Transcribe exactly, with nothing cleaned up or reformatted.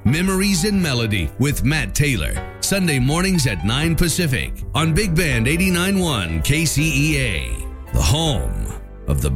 Memories and Melody with Matt Taylor. Sunday mornings at nine Pacific on Big Band eighty-nine point one K C E A, the home of the